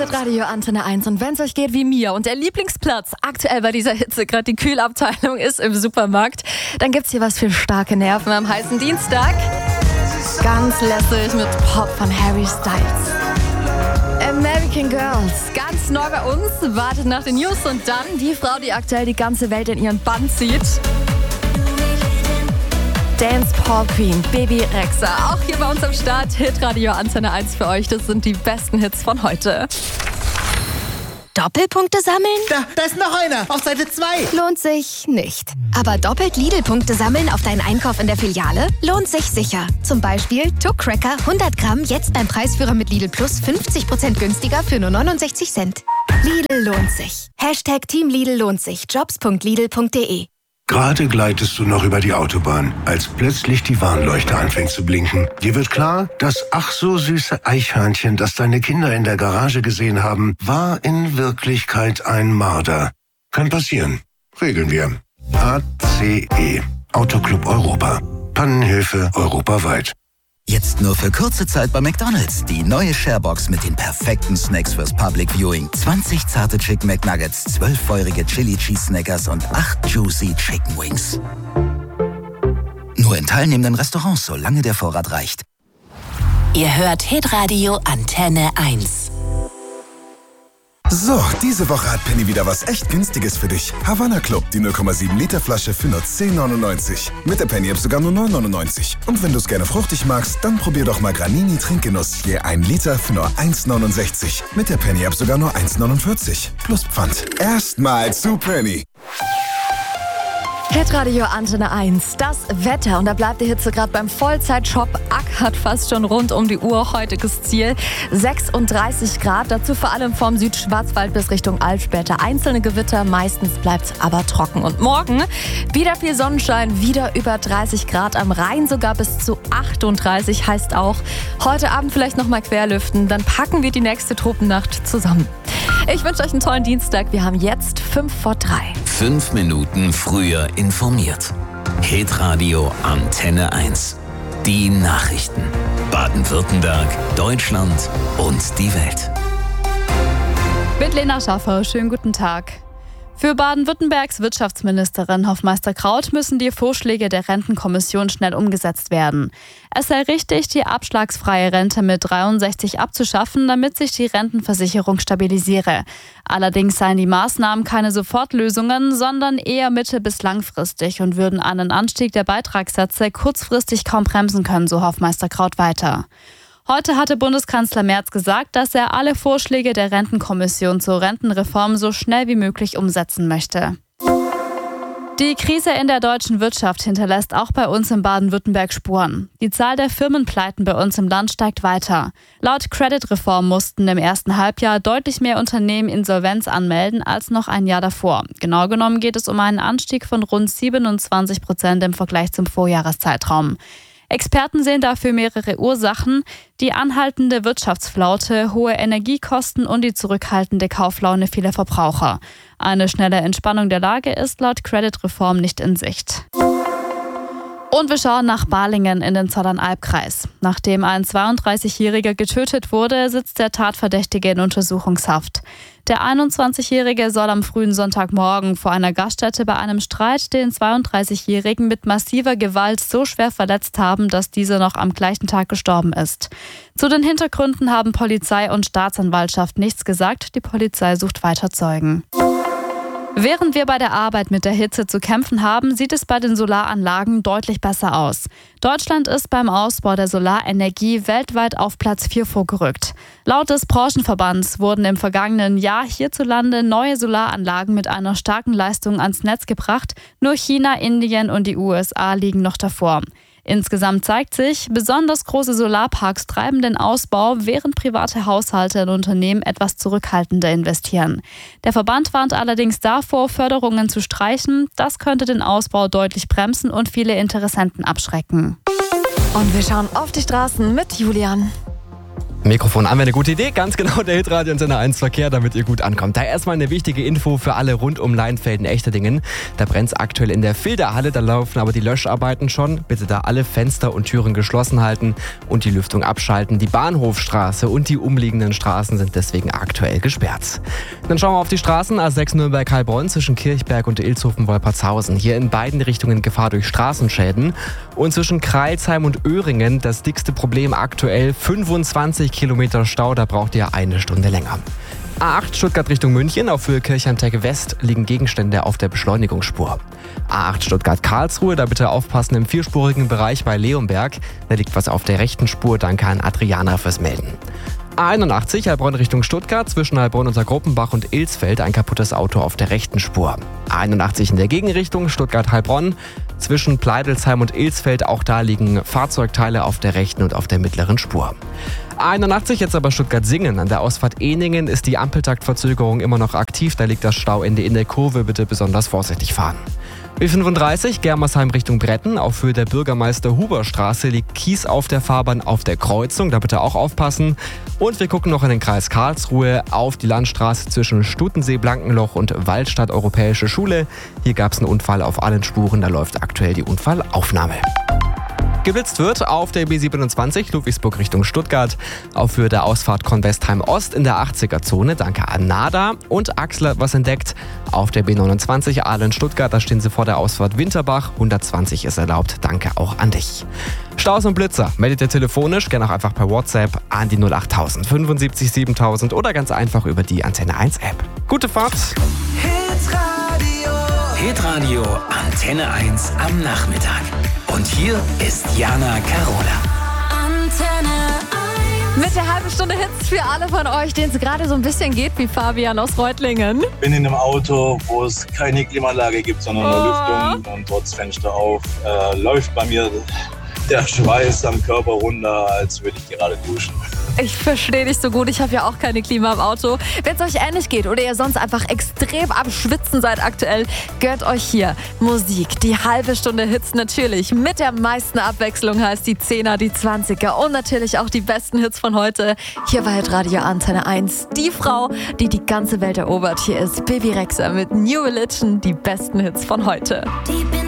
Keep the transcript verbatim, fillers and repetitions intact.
Hitradio Antenne eins. Und wenn es euch geht wie mir und der Lieblingsplatz aktuell bei dieser Hitze gerade die Kühlabteilung ist im Supermarkt, dann gibt's hier was für starke Nerven am heißen Dienstag. Ganz lässig mit Pop von Harry Styles. American Girls, ganz neu bei uns, wartet nach den News und dann die Frau, die aktuell die ganze Welt in ihren Bann zieht. Dance Pop Queen, Baby Rexha, auch hier bei uns am Start. Hitradio Antenne eins für euch, das sind die besten Hits von heute. Doppelpunkte sammeln? Da, da ist noch einer, auf Seite zwei. Lohnt sich nicht. Aber doppelt Lidl-Punkte sammeln auf deinen Einkauf in der Filiale? Lohnt sich sicher. Zum Beispiel Tuck Cracker hundert Gramm, jetzt beim Preisführer mit Lidl Plus fünfzig Prozent günstiger für nur neunundsechzig Cent. Lidl lohnt sich. Hashtag Team Lidl lohnt sich. jobs punkt lidl punkt de. Gerade gleitest du noch über die Autobahn, als plötzlich die Warnleuchte anfängt zu blinken. Dir wird klar, das ach so süße Eichhörnchen, das deine Kinder in der Garage gesehen haben, war in Wirklichkeit ein Marder. Kann passieren. Regeln wir. A C E. Autoclub Europa. Pannenhilfe europaweit. Jetzt nur für kurze Zeit bei McDonald's. Die neue Sharebox mit den perfekten Snacks fürs Public Viewing. zwanzig zarte Chicken McNuggets, zwölf feurige Chili Cheese Snackers und acht Juicy Chicken Wings. Nur in teilnehmenden Restaurants, solange der Vorrat reicht. Ihr hört Hitradio Antenne eins. So, diese Woche hat Penny wieder was echt Günstiges für dich. Havanna Club, die null Komma sieben Liter Flasche für nur zehn neunundneunzig. Mit der Penny App sogar nur neun neunundneunzig. Und wenn du es gerne fruchtig magst, dann probier doch mal Granini Trinkgenuss. Je ein Liter für nur eins neunundsechzig. Mit der Penny App sogar nur eins neunundvierzig. Plus Pfand. Erstmal zu Penny. Hitradio Antenne eins, das Wetter. Und da bleibt die Hitze gerade beim Vollzeitshop ackert fast schon rund um die Uhr. Heutiges Ziel sechsunddreißig Grad. Dazu vor allem vom Südschwarzwald bis Richtung Albspäter. Einzelne Gewitter, meistens bleibt es aber trocken. Und morgen wieder viel Sonnenschein, wieder über dreißig Grad. Am Rhein sogar bis zu achtunddreißig. Heißt auch, heute Abend vielleicht nochmal querlüften. Dann packen wir die nächste Tropennacht zusammen. Ich wünsche euch einen tollen Dienstag. Wir haben jetzt fünf vor drei. Fünf Minuten früher informiert. Hitradio Antenne eins. Die Nachrichten. Baden-Württemberg, Deutschland und die Welt. Mit Lena Schaffer, schönen guten Tag. Für Baden-Württembergs Wirtschaftsministerin Hofmeister-Kraut müssen die Vorschläge der Rentenkommission schnell umgesetzt werden. Es sei richtig, die abschlagsfreie Rente mit dreiundsechzig abzuschaffen, damit sich die Rentenversicherung stabilisiere. Allerdings seien die Maßnahmen keine Sofortlösungen, sondern eher mittel- bis langfristig und würden einen Anstieg der Beitragssätze kurzfristig kaum bremsen können, so Hofmeister-Kraut weiter. Heute hatte Bundeskanzler Merz gesagt, dass er alle Vorschläge der Rentenkommission zur Rentenreform so schnell wie möglich umsetzen möchte. Die Krise in der deutschen Wirtschaft hinterlässt auch bei uns in Baden-Württemberg Spuren. Die Zahl der Firmenpleiten bei uns im Land steigt weiter. Laut Credit-Reform mussten im ersten Halbjahr deutlich mehr Unternehmen Insolvenz anmelden als noch ein Jahr davor. Genau genommen geht es um einen Anstieg von rund siebenundzwanzig Prozent im Vergleich zum Vorjahreszeitraum. Experten sehen dafür mehrere Ursachen: die anhaltende Wirtschaftsflaute, hohe Energiekosten und die zurückhaltende Kauflaune vieler Verbraucher. Eine schnelle Entspannung der Lage ist laut Credit-Reform nicht in Sicht. Und wir schauen nach Balingen in den Zollernalbkreis. Nachdem ein zweiunddreißigjähriger getötet wurde, sitzt der Tatverdächtige in Untersuchungshaft. Der einundzwanzigjährige soll am frühen Sonntagmorgen vor einer Gaststätte bei einem Streit den zweiunddreißigjährigen mit massiver Gewalt so schwer verletzt haben, dass dieser noch am gleichen Tag gestorben ist. Zu den Hintergründen haben Polizei und Staatsanwaltschaft nichts gesagt. Die Polizei sucht weiter Zeugen. Während wir bei der Arbeit mit der Hitze zu kämpfen haben, sieht es bei den Solaranlagen deutlich besser aus. Deutschland ist beim Ausbau der Solarenergie weltweit auf Platz vier vorgerückt. Laut des Branchenverbands wurden im vergangenen Jahr hierzulande neue Solaranlagen mit einer starken Leistung ans Netz gebracht. Nur China, Indien und die U S A liegen noch davor. Insgesamt zeigt sich, besonders große Solarparks treiben den Ausbau, während private Haushalte und Unternehmen etwas zurückhaltender investieren. Der Verband warnt allerdings davor, Förderungen zu streichen. Das könnte den Ausbau deutlich bremsen und viele Interessenten abschrecken. Und wir schauen auf die Straßen mit Julian. Mikrofon an, wäre eine gute Idee. Ganz genau, der Hitradio Antenne eins Verkehr, damit ihr gut ankommt. Da erstmal eine wichtige Info für alle rund um Leinfelden-Echterdingen. Da brennt es aktuell in der Filderhalle, da laufen aber die Löscharbeiten schon. Bitte da alle Fenster und Türen geschlossen halten und die Lüftung abschalten. Die Bahnhofstraße und die umliegenden Straßen sind deswegen aktuell gesperrt. Dann schauen wir auf die Straßen. A sechs Nürnberg-Heilbronn zwischen Kirchberg und Ilshofen-Wolpertshausen. Hier in beiden Richtungen Gefahr durch Straßenschäden. Und zwischen Kreilsheim und Öhringen das dickste Problem aktuell, fünfundzwanzig Kilometer Stau, da braucht ihr eine Stunde länger. A acht Stuttgart Richtung München, auf Höhe Kirchheim-Tech West liegen Gegenstände auf der Beschleunigungsspur. A acht Stuttgart-Karlsruhe, da bitte aufpassen im vierspurigen Bereich bei Leonberg. Da liegt was auf der rechten Spur, danke an Adriana fürs Melden. A einundachtzig Heilbronn Richtung Stuttgart, zwischen Heilbronn unter Gruppenbach und Ilsfeld ein kaputtes Auto auf der rechten Spur. A einundachtzig in der Gegenrichtung, Stuttgart-Heilbronn, zwischen Pleidelsheim und Ilsfeld, auch da liegen Fahrzeugteile auf der rechten und auf der mittleren Spur. A einundachtzig jetzt aber Stuttgart-Singen. An der Ausfahrt Ehningen ist die Ampeltaktverzögerung immer noch aktiv, da liegt das Stauende in der Kurve, bitte besonders vorsichtig fahren. B fünfunddreißig Germersheim Richtung Bretten, auf Höhe der Bürgermeister-Huber-Straße liegt Kies auf der Fahrbahn auf der Kreuzung, da bitte auch aufpassen. Und wir gucken noch in den Kreis Karlsruhe auf die Landstraße zwischen Stutensee-Blankenloch und Waldstadt Europäische Schule. Hier gab es einen Unfall auf allen Spuren, da läuft aktuell die Unfallaufnahme. Geblitzt wird auf der B siebenundzwanzig Ludwigsburg Richtung Stuttgart, auf Höhe der Ausfahrt Convestheim Ost in der achtziger-Zone, danke an NADA. Und Axel hat was entdeckt auf der B neunundzwanzig Aalen-Stuttgart, da stehen sie vor der Ausfahrt Winterbach, hundertzwanzig ist erlaubt, danke auch an dich. Staus und Blitzer meldet ihr telefonisch, gerne auch einfach per WhatsApp an die null achttausend fünfundsiebzig siebentausend oder ganz einfach über die Antenne eins App. Gute Fahrt! Hitradio Hitradio Antenne eins am Nachmittag. Und hier ist Jana Carola. Antenne eins. Mit der halben Stunde Hits für alle von euch, denen es gerade so ein bisschen geht, wie Fabian aus Reutlingen. Ich bin in einem Auto, wo es keine Klimaanlage gibt, sondern oh. eine Lüftung und trotz Fenster auf. Äh, läuft bei mir der Schweiß am Körper runter, als würde ich gerade duschen. Ich verstehe dich so gut, ich habe ja auch keine Klima im Auto. Wenn es euch ähnlich geht oder ihr sonst einfach extrem am Schwitzen seid aktuell, gehört euch hier Musik, die halbe Stunde Hits natürlich. Mit der meisten Abwechslung heißt die Zehner, die Zwanziger und natürlich auch die besten Hits von heute. Hier bei Radio Antenne eins, die Frau, die die ganze Welt erobert. Hier ist Baby Rexha mit New Religion, die besten Hits von heute.